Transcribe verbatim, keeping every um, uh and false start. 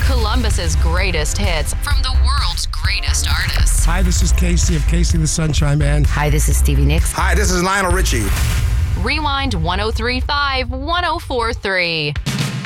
Columbus's greatest hits from the world's greatest artists. Hi, this is Casey of Casey the Sunshine Man. Hi, this is Stevie Nicks. Hi, this is Lionel Richie. Rewind one oh three point five, one oh four point three.